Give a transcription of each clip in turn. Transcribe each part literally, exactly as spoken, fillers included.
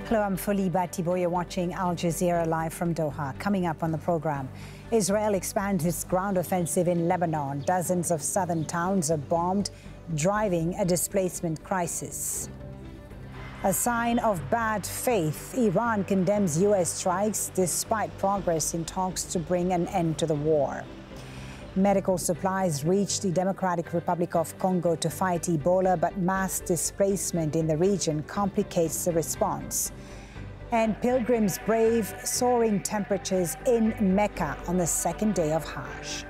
Hello, I'm Foliba Tibo. You're watching Al Jazeera live from Doha. Coming up on the program, Israel expands its ground offensive in Lebanon. Dozens of southern towns are bombed, driving a displacement crisis. A sign of bad faith, Iran condemns U S strikes despite progress in talks to bring an end to the war. Medical supplies reach the Democratic Republic of Congo to fight Ebola, but mass displacement in the region complicates the response. And pilgrims brave soaring temperatures in Mecca on the second day of Hajj.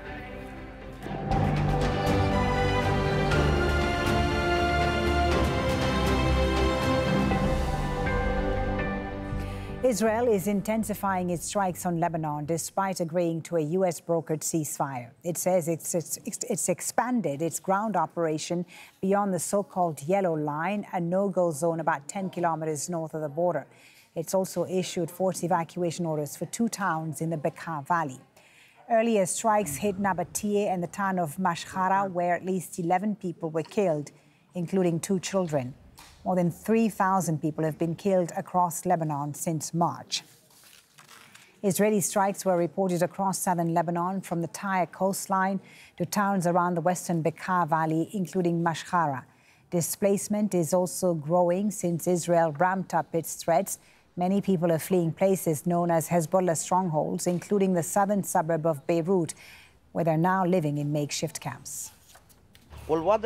Israel is intensifying its strikes on Lebanon despite agreeing to a U S-brokered ceasefire. It says it's, it's, it's expanded its ground operation beyond the so-called Yellow Line, a no-go zone about ten kilometers north of the border. It's also issued forced evacuation orders for two towns in the Bekaa Valley. Earlier strikes hit Nabatea and the town of Mashkhara, where at least eleven people were killed, including two children. More than three thousand people have been killed across Lebanon since March. Israeli strikes were reported across southern Lebanon, from the Tyre coastline to towns around the western Bekaa Valley, including Mashkhara. Displacement is also growing since Israel ramped up its threats. Many people are fleeing places known as Hezbollah strongholds, including the southern suburb of Beirut, where they're now living in makeshift camps. What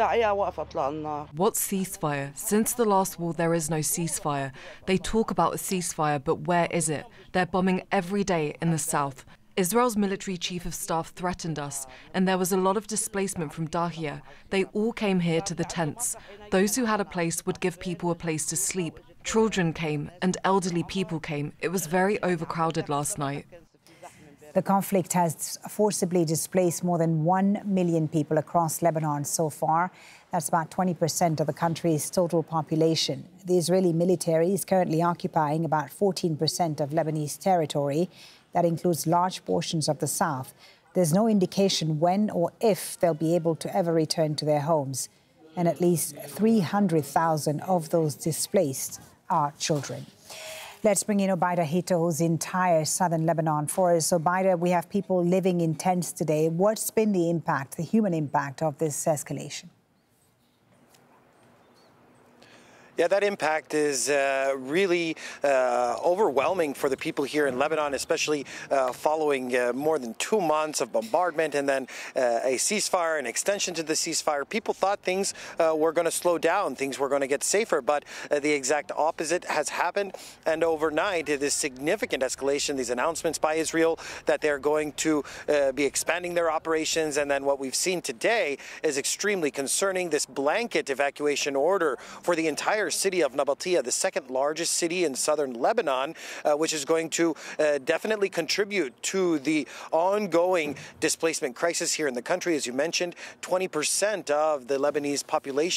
ceasefire? Since the last war, there is no ceasefire. They talk about a ceasefire, but where is it? They're bombing every day in the south. Israel's military chief of staff threatened us, and there was a lot of displacement from Dahia. They all came here to the tents. Those who had a place would give people a place to sleep. Children came, and elderly people came. It was very overcrowded last night. The conflict has forcibly displaced more than one million people across Lebanon so far. That's about twenty percent of the country's total population. The Israeli military is currently occupying about fourteen percent of Lebanese territory. That includes large portions of the south. There's no indication when or if they'll be able to ever return to their homes. And at least three hundred thousand of those displaced are children. Let's bring in Obaida Hito, who's in Tyre, southern Lebanon, for us. Obaida, we have people living in tents today. What's been the impact, the human impact of this escalation? Yeah, that impact is uh, really uh, overwhelming for the people here in Lebanon, especially uh, following uh, more than two months of bombardment and then uh, a ceasefire, an extension to the ceasefire. People thought things uh, were going to slow down, things were going to get safer, but uh, the exact opposite has happened. And overnight, this significant escalation, these announcements by Israel that they're going to uh, be expanding their operations. And then what we've seen today is extremely concerning. This blanket evacuation order for the entire city of Nabatea, the second largest city in southern Lebanon, uh, which is going to uh, definitely contribute to the ongoing displacement crisis here in the country. As you mentioned, twenty percent of the Lebanese population